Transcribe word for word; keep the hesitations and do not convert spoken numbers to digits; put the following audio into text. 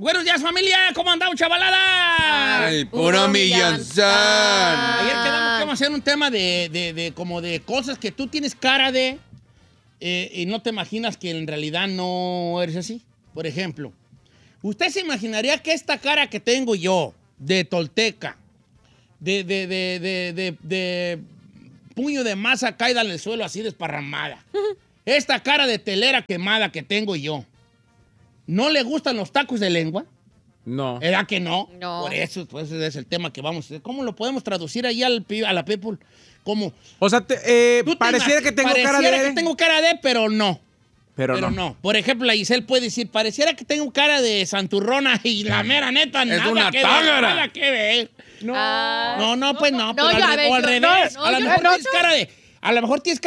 Buenos días, familia. ¿Cómo andamos, chavalada? Ay, puro millonzón. Ayer quedamos que vamos a hacer un tema de, de, de como de cosas que tú tienes cara de eh, y no te imaginas que en realidad no eres así. Por ejemplo, ¿usted se imaginaría que esta cara que tengo yo, de tolteca, de, de, de, de, de, de puño de masa caída en el suelo así desparramada, esta cara de telera quemada que tengo yo, ¿no le gustan los tacos de lengua? No. ¿Verdad que no? No. Por eso, pues, ese es el tema que vamos a hacer. ¿Cómo lo podemos traducir ahí al, pi- a la people? Como, O sea, te- eh, tú te pareciera imag- que tengo cara pareciera de... que tengo cara de, pero no. Pero, Pero no. no. Por ejemplo, la Giselle puede decir, pareciera que tengo cara de santurrona y la mera neta, nada una que ver, tágara. nada que ver. Ah. No, no, pues no. No, pero yo, al a re- ver, o al yo- revés. no, a lo yo mejor no. tienes cara de... A lo mejor tienes cara